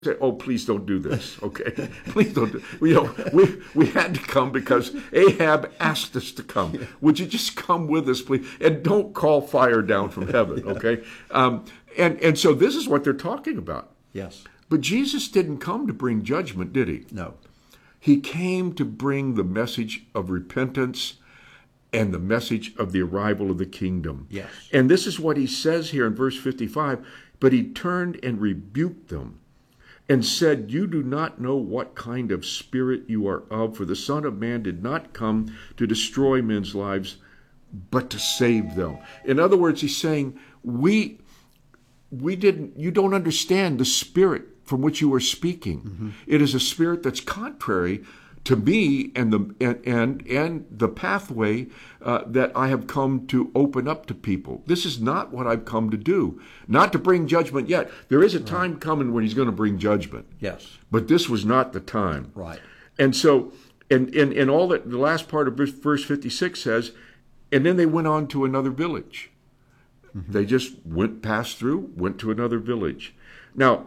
say, "Oh, please don't do this, okay? Please don't do." We had to come because Ahab asked us to come. Yeah. Would you just come with us, please? And don't call fire down from heaven, okay? And so this is what they're talking about. Yes. But Jesus didn't come to bring judgment, did he? No. He came to bring the message of repentance and the message of the arrival of the kingdom. Yes. And this is what he says here in verse 55. But he turned and rebuked them and said, "You do not know what kind of spirit you are of, for the Son of Man did not come to destroy men's lives, but to save them." In other words, he's saying, you don't understand the spirit from which you are speaking. Mm-hmm. It is a spirit that's contrary to me and the pathway that I have come to open up to people. This is not what I've come to do. Not to bring judgment yet. There is a time coming when he's going to bring judgment. Yes. But this was not the time. Right. And so, and all that, the last part of verse 56 says, and then they went on to another village. Mm-hmm. They just passed through, went to another village. Now,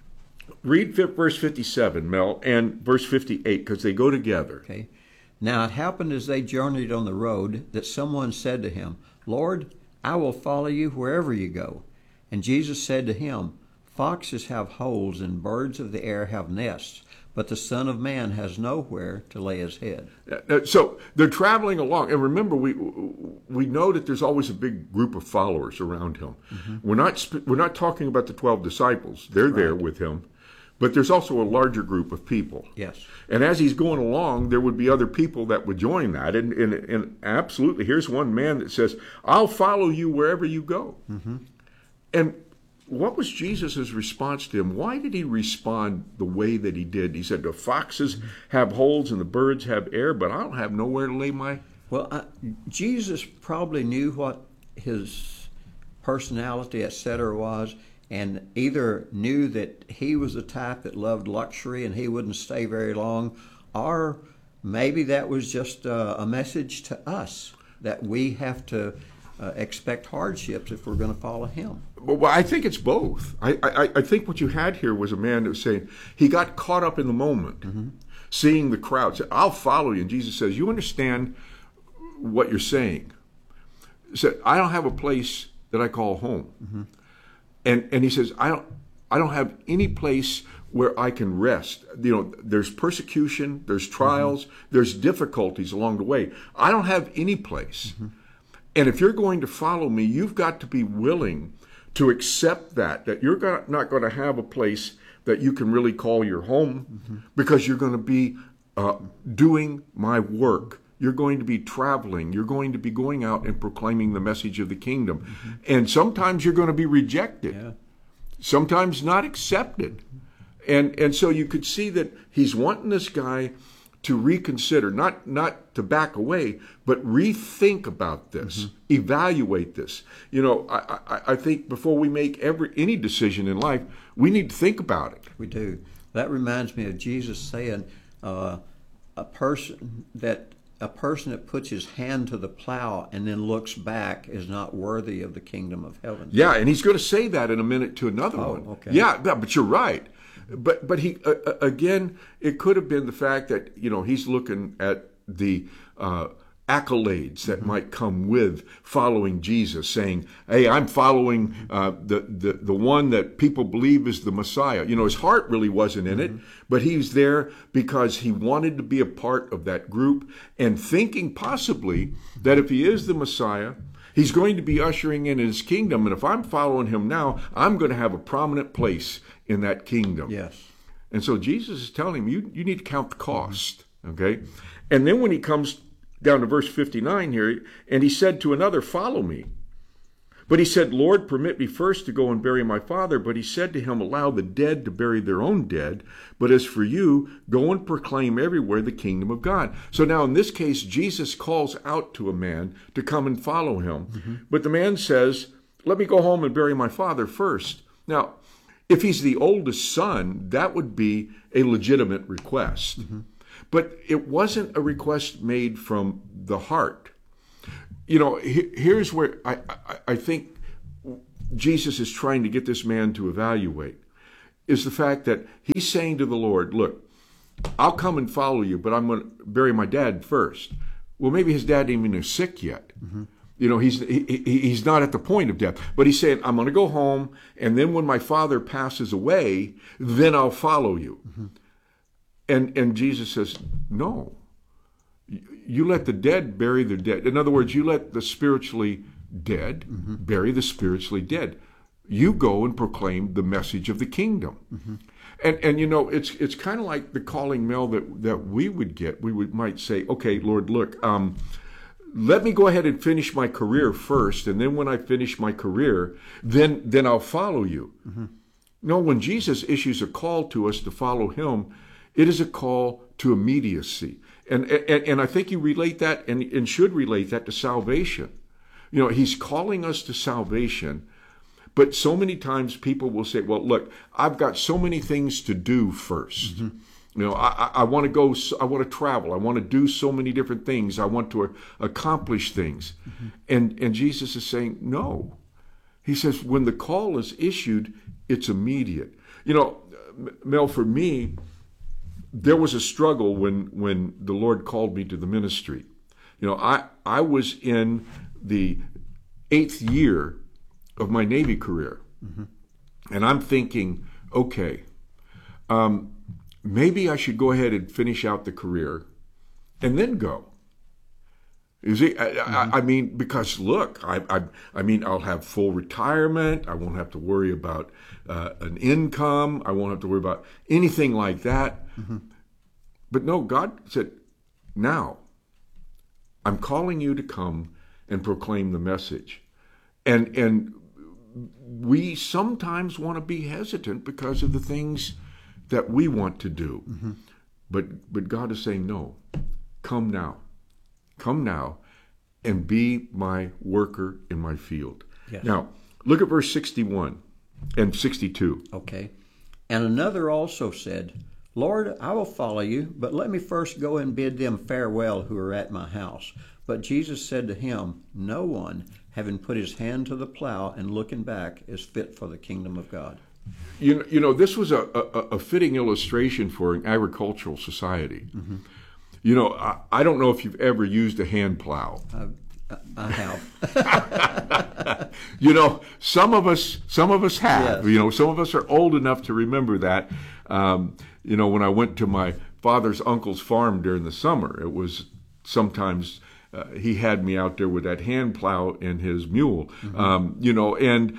read verse 57, Mel, and verse 58, because they go together. Okay. Now it happened as they journeyed on the road that someone said to him, "Lord, I will follow you wherever you go." And Jesus said to him, "Foxes have holes and birds of the air have nests, but the Son of Man has nowhere to lay his head." So they're traveling along. And remember, we know that there's always a big group of followers around him. Mm-hmm. We're not talking about the 12 disciples. They're there with him. But there's also a larger group of people. Yes. And as he's going along, there would be other people that would join that. And absolutely, here's one man that says, "I'll follow you wherever you go." Mm-hmm. And what was Jesus' response to him? Why did he respond the way that he did? He said, "The foxes have holes and the birds have air, but I don't have nowhere to lay my..." Well, Jesus probably knew what his personality, etc., was, and either knew that he was the type that loved luxury and he wouldn't stay very long, or maybe that was just a message to us that we have to expect hardships if we're going to follow him. Well, I think it's both. I think what you had here was a man that was saying he got caught up in the moment, mm-hmm. seeing the crowd. Said, "I'll follow you." And Jesus says, "You understand what you're saying?" He said, "I don't have a place that I call home." Mm-hmm. And he says, I don't have any place where I can rest. There's persecution, there's trials, mm-hmm. there's difficulties along the way. I don't have any place. Mm-hmm. And if you're going to follow me, you've got to be willing to accept that you're not going to have a place that you can really call your home, mm-hmm. because you're going to be doing my work. You're going to be traveling. You're going to be going out and proclaiming the message of the kingdom. Mm-hmm. And sometimes you're going to be rejected. Yeah. Sometimes not accepted. And so you could see that he's wanting this guy to reconsider, not to back away, but rethink about this, mm-hmm. evaluate this. I think before we make any decision in life, we need to think about it. We do. That reminds me of Jesus saying, a person that puts his hand to the plow and then looks back is not worthy of the kingdom of heaven. Yeah, and he's going to say that in a minute to another one. Okay. Yeah, but you're right. But he again, it could have been the fact that he's looking at the accolades that mm-hmm. might come with following Jesus, saying, "Hey, I'm following the one that people believe is the Messiah." His heart really wasn't in mm-hmm. it, but he's there because he wanted to be a part of that group and thinking possibly that if he is the Messiah, he's going to be ushering in his kingdom. And if I'm following him now, I'm going to have a prominent place in that kingdom. Yes. And so Jesus is telling him, you need to count the cost. Okay. And then when he comes down to verse 59 here, and he said to another, "Follow me." But he said, "Lord, permit me first to go and bury my father." But he said to him, "Allow the dead to bury their own dead. But as for you, go and proclaim everywhere the kingdom of God." So now in this case, Jesus calls out to a man to come and follow him. Mm-hmm. But the man says, "Let me go home and bury my father first." Now, if he's the oldest son, that would be a legitimate request. Mm-hmm. But it wasn't a request made from the heart. Here's where I think Jesus is trying to get this man to evaluate. is the fact that he's saying to the Lord, look, I'll come and follow you, but I'm going to bury my dad first. Well, maybe his dad ain't even sick yet. You know, he's not at the point of death. But he's saying, I'm going to go home, and then when my father passes away, then I'll follow you. And Jesus says, no. You let the dead bury the dead. In other words, you let the spiritually dead bury the spiritually dead. You go and proclaim the message of the kingdom. And you know, it's kind of like the calling, Mel, that we would get. We might say, okay, Lord, look, let me go ahead and finish my career first, and then when I finish my career, then I'll follow you. No, when Jesus issues a call to us to follow him, it is a call to immediacy. And I think you relate that and should relate that to salvation. You know, he's calling us to salvation, but so many times people will say, well, look, I've got so many things to do first. You know, I want to go, I want to travel, I want to do so many different things, I want to accomplish things. And Jesus is saying, no. He says, when the call is issued, it's immediate. You know, Mel, for me, there was a struggle when the Lord called me to the ministry. You know, I was in the 8th year of my Navy career. And I'm thinking, okay, maybe I should go ahead and finish out the career and then go. You see, I mean, because look, I mean, I'll have full retirement. I won't have to worry about an income. I won't have to worry about anything like that. But no, God said, now, I'm calling you to come and proclaim the message. And we sometimes want to be hesitant because of the things that we want to do. But God is saying, no, come now. Come now and be my worker in my field. Yes. Now, look at verse 61 and 62. Okay. And another also said, Lord, I will follow you, but let me first go and bid them farewell who are at my house. But Jesus said to him, no one, having put his hand to the plow and looking back, is fit for the kingdom of God. You know, this was a fitting illustration for an agricultural society. You know, I don't know if you've ever used a hand plow. I have. You know, some of us have. Yes. You know, some of us are old enough to remember that. You know, when I went to my father's uncle's farm during the summer, it was sometimes he had me out there with that hand plow and his mule. You know, and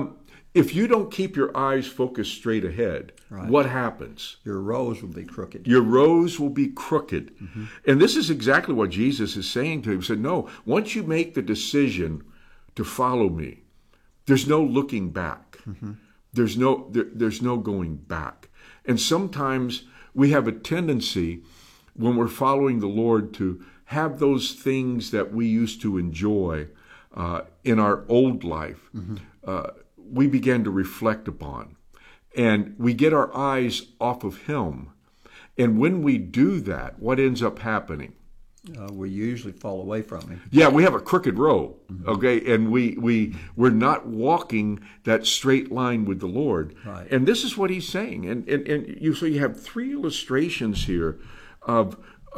if you don't keep your eyes focused straight ahead, what happens? Your rows will be crooked. Your rows will be crooked. And this is exactly what Jesus is saying to him. He said, no, once you make the decision to follow me, there's no looking back. There's no going back. And sometimes we have a tendency when we're following the Lord to have those things that we used to enjoy in our old life. We begin to reflect upon. And we get our eyes off of him. And when we do that, what ends up happening? We usually fall away from him. Yeah, we have a crooked road, okay? And we're not walking that straight line with the Lord. Right. And this is what he's saying. And so you have 3 illustrations here of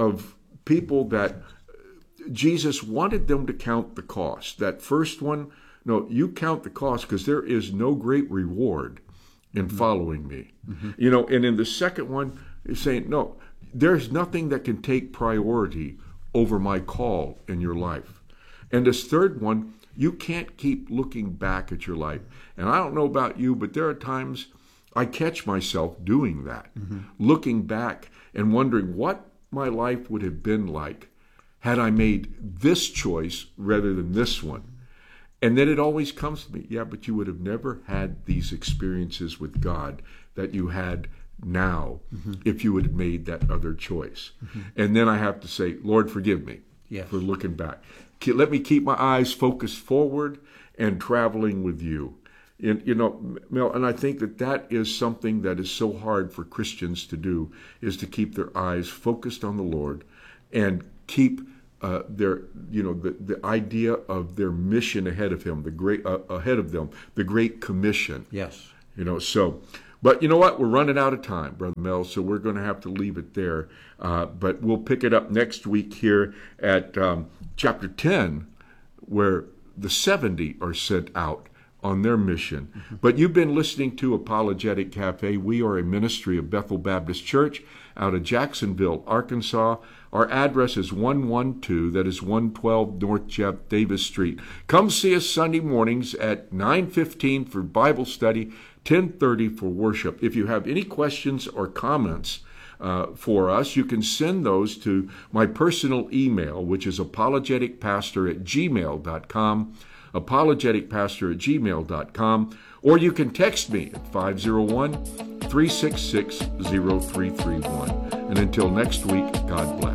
people that Jesus wanted them to count the cost. That first one, no, you count the cost because there is no great reward in following me. You know, and in the second one, he's saying, no, there's nothing that can take priority over my call in your life. And this third one, you can't keep looking back at your life. And I don't know about you, but there are times I catch myself doing that, looking back and wondering what my life would have been like had I made this choice rather than this one. And then it always comes to me, yeah, but you would have never had these experiences with God that you had now if you would have made that other choice. And then I have to say, Lord, forgive me for looking back. Let me keep my eyes focused forward and traveling with you. And, you know, Mel, and I think that is something that is so hard for Christians to do, is to keep their eyes focused on the Lord and keep their, you know, the idea of their mission ahead of him, ahead of them, the Great Commission. Yes. You know, so But you know what? We're running out of time, Brother Mel, so we're going to have to leave it there. But we'll pick it up next week here at chapter 10, where the 70 are sent out on their mission. But you've been listening to Apologetic Cafe. We are a ministry of Bethel Baptist Church out of Jacksonville, Arkansas. Our address is 112, that is 112 North Jeff Davis Street. Come see us Sunday mornings at 9:15 for Bible study, 10:30 for worship. If you have any questions or comments for us, you can send those to my personal email, which is apologeticpastor@gmail.com, apologeticpastor@gmail.com, or you can text me at 501-366-0331. And until next week, God bless.